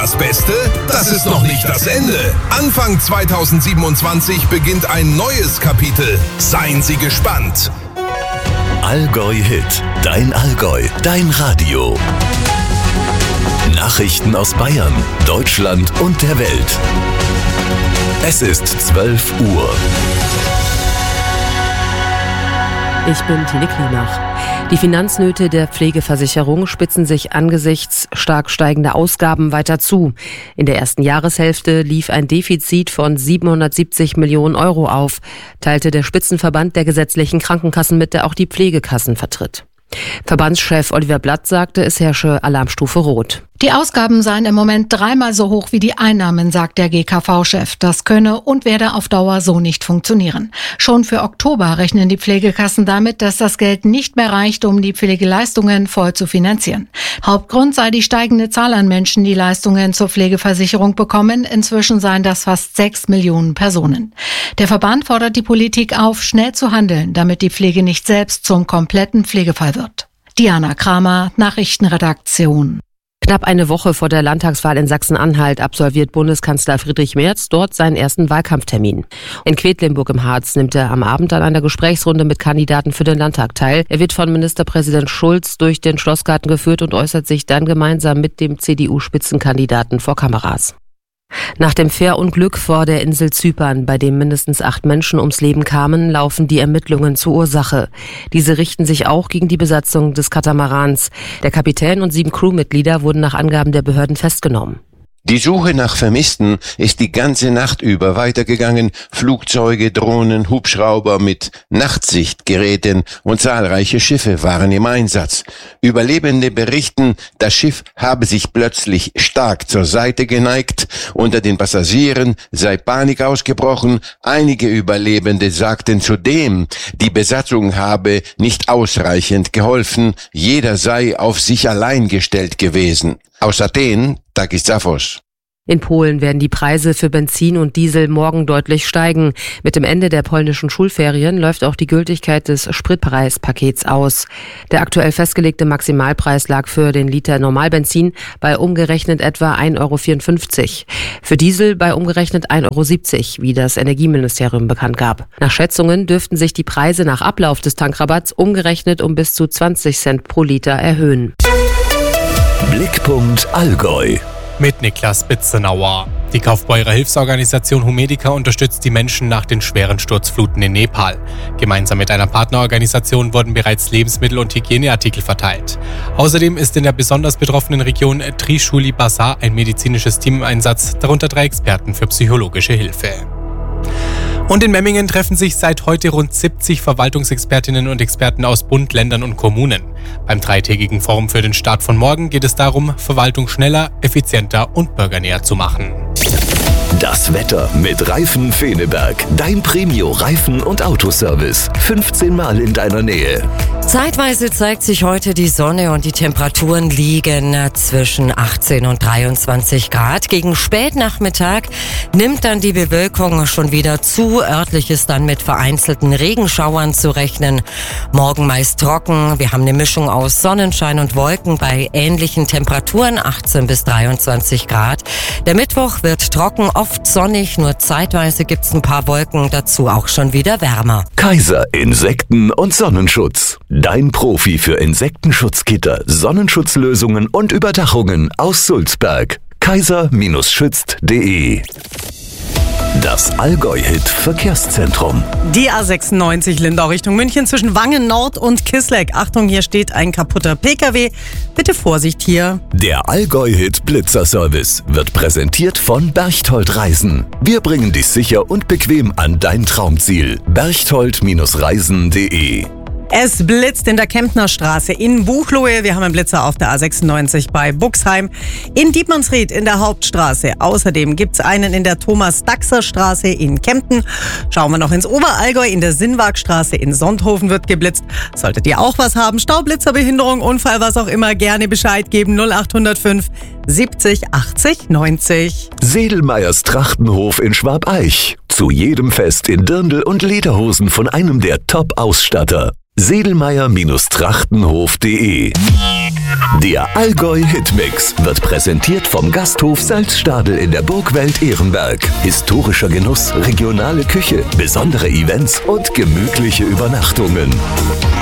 Das Beste, das ist noch nicht das Ende. Anfang 2027 beginnt ein neues Kapitel. Seien Sie gespannt. Allgäu Hit, dein Allgäu, dein Radio. Nachrichten aus Bayern, Deutschland und der Welt. Es ist 12 Uhr. Ich bin Tine Klimach. Die Finanznöte der Pflegeversicherung spitzen sich angesichts stark steigender Ausgaben weiter zu. In der ersten Jahreshälfte lief ein Defizit von 770 Millionen Euro auf, teilte der Spitzenverband der gesetzlichen Krankenkassen mit, der auch die Pflegekassen vertritt. Verbandschef Oliver Blatt sagte, es herrsche Alarmstufe Rot. Die Ausgaben seien im Moment dreimal so hoch wie die Einnahmen, sagt der GKV-Chef. Das könne und werde auf Dauer so nicht funktionieren. Schon für Oktober rechnen die Pflegekassen damit, dass das Geld nicht mehr reicht, um die Pflegeleistungen voll zu finanzieren. Hauptgrund sei die steigende Zahl an Menschen, die Leistungen zur Pflegeversicherung bekommen. Inzwischen seien das fast 6 Millionen Personen. Der Verband fordert die Politik auf, schnell zu handeln, damit die Pflege nicht selbst zum kompletten Pflegefall wird. Diana Kramer, Nachrichtenredaktion. Knapp eine Woche vor der Landtagswahl in Sachsen-Anhalt absolviert Bundeskanzler Friedrich Merz dort seinen ersten Wahlkampftermin. In Quedlinburg im Harz nimmt er am Abend an einer Gesprächsrunde mit Kandidaten für den Landtag teil. Er wird von Ministerpräsident Schulz durch den Schlossgarten geführt und äußert sich dann gemeinsam mit dem CDU-Spitzenkandidaten vor Kameras. Nach dem Fährunglück vor der Insel Zypern, bei dem mindestens 8 Menschen ums Leben kamen, laufen die Ermittlungen zur Ursache. Diese richten sich auch gegen die Besatzung des Katamarans. Der Kapitän und 7 Crewmitglieder wurden nach Angaben der Behörden festgenommen. Die Suche nach Vermissten ist die ganze Nacht über weitergegangen. Flugzeuge, Drohnen, Hubschrauber mit Nachtsichtgeräten und zahlreiche Schiffe waren im Einsatz. Überlebende berichten, das Schiff habe sich plötzlich stark zur Seite geneigt. Unter den Passagieren sei Panik ausgebrochen. Einige Überlebende sagten zudem, die Besatzung habe nicht ausreichend geholfen. Jeder sei auf sich allein gestellt gewesen. Aus Athen, Takis Zaphos. In Polen werden die Preise für Benzin und Diesel morgen deutlich steigen. Mit dem Ende der polnischen Schulferien läuft auch die Gültigkeit des Spritpreispakets aus. Der aktuell festgelegte Maximalpreis lag für den Liter Normalbenzin bei umgerechnet etwa 1,54 €. Für Diesel bei umgerechnet 1,70 €, wie das Energieministerium bekannt gab. Nach Schätzungen dürften sich die Preise nach Ablauf des Tankrabatts umgerechnet um bis zu 20 Cent pro Liter erhöhen. Blickpunkt Allgäu. Mit Niklas Bitzenauer. Die Kaufbeurer Hilfsorganisation Humedica unterstützt die Menschen nach den schweren Sturzfluten in Nepal. Gemeinsam mit einer Partnerorganisation wurden bereits Lebensmittel und Hygieneartikel verteilt. Außerdem ist in der besonders betroffenen Region Trishuli Bazaar ein medizinisches Team im Einsatz, darunter 3 Experten für psychologische Hilfe. Und in Memmingen treffen sich seit heute rund 70 Verwaltungsexpertinnen und Experten aus Bund, Ländern und Kommunen. Beim 3-tägigen Forum für den Start von morgen geht es darum, Verwaltung schneller, effizienter und bürgernäher zu machen. Das Wetter mit Reifen Feneberg. Dein Premio-Reifen- und Autoservice. 15 Mal in deiner Nähe. Zeitweise zeigt sich heute die Sonne und die Temperaturen liegen zwischen 18 und 23 Grad. Gegen Spätnachmittag nimmt dann die Bewölkung schon wieder zu. Örtlich ist dann mit vereinzelten Regenschauern zu rechnen. Morgen meist trocken. Wir haben eine Mischung aus Sonnenschein und Wolken bei ähnlichen Temperaturen, 18 bis 23 Grad. Der Mittwoch wird trocken, oft sonnig, nur zeitweise gibt's ein paar Wolken, dazu auch schon wieder wärmer. Kaiser Insekten- und Sonnenschutz. Dein Profi für Insektenschutzgitter, Sonnenschutzlösungen und Überdachungen aus Sulzberg. kaiser-schützt.de. Das Allgäu-Hit-Verkehrszentrum. Die A96 Lindau Richtung München zwischen Wangen Nord und Kisleck. Achtung, hier steht ein kaputter PKW. Bitte Vorsicht hier. Der Allgäu-Hit-Blitzer-Service wird präsentiert von Berchtold Reisen. Wir bringen dich sicher und bequem an dein Traumziel. berchtold-reisen.de. Es blitzt in der Kemptner Straße in Buchloe. Wir haben einen Blitzer auf der A96 bei Buxheim. In Dietmannsried in der Hauptstraße. Außerdem gibt es einen in der Thomas-Daxer-Straße in Kempten. Schauen wir noch ins Oberallgäu. In der Sinnwagstraße in Sonthofen wird geblitzt. Solltet ihr auch was haben, Staublitzer, Behinderung, Unfall, was auch immer, gerne Bescheid geben. 0805 70 80 90. Sedelmeyers Trachtenhof in Schwabeich. Zu jedem Fest in Dirndl und Lederhosen von einem der Top-Ausstatter. Sedelmeyer-Trachtenhof.de Der Allgäu Hitmix wird präsentiert vom Gasthof Salzstadel in der Burgwelt Ehrenberg. Historischer Genuss, regionale Küche, besondere Events und gemütliche Übernachtungen.